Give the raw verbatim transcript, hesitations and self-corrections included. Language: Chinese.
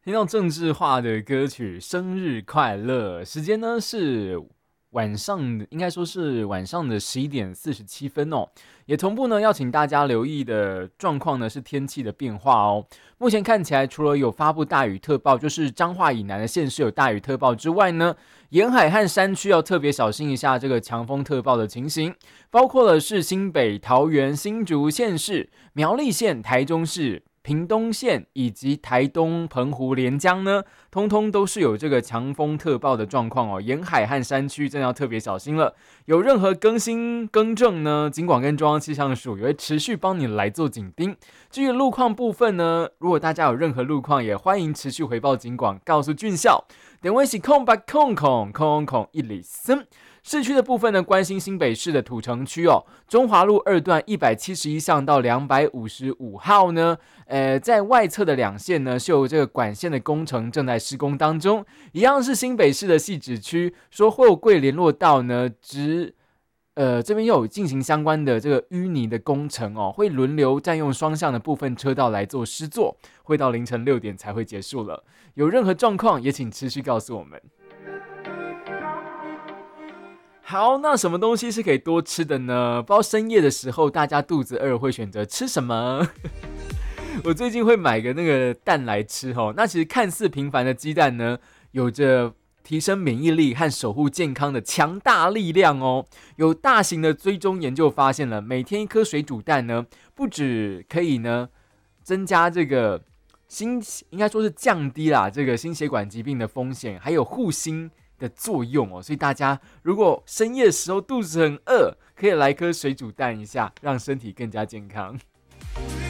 听到政治化的歌曲生日快乐，时间呢是晚上的，应该说是晚上的十一点四十七分哦。也同步呢要请大家留意的状况呢是天气的变化哦。目前看起来，除了有发布大雨特报，就是彰化以南的县市有大雨特报之外呢，沿海和山区要特别小心一下这个强风特报的情形，包括了是新北、桃园、新竹县市、苗栗县、台中市、屏东县以及台东、澎湖、连江呢，通通都是有这个强风特报的状况哦。沿海和山区真的要特别小心了。有任何更新更正呢，警广跟中央气象署也会持续帮你来做紧盯。至于路况部分呢，如果大家有任何路况，也欢迎持续回报警广，告诉俊孝。点位是空白空空空空一里森。市区的部分呢，关心新北市的土城区哦，中华路二段一百七十一巷到两百五十五号呢，呃，在外侧的两线呢，是有这个管线的工程正在施工当中，一样是新北市的汐止区，说货柜联络道呢，直呃这边又有进行相关的这个淤泥的工程哦，会轮流占用双向的部分车道来做施作，会到凌晨六点才会结束了。有任何状况也请持续告诉我们。好，那什么东西是可以多吃的呢？不知道深夜的时候大家肚子饿会选择吃什么？我最近会买个那个蛋来吃齁，那其实看似平凡的鸡蛋呢，有着提升免疫力和守护健康的强大力量哦。有大型的追踪研究发现了，每天一颗水煮蛋呢，不只可以呢增加这个心，应该说是降低啦这个心血管疾病的风险，还有护心的作用哦，所以大家如果深夜的时候肚子很饿，可以来颗水煮蛋一下，让身体更加健康。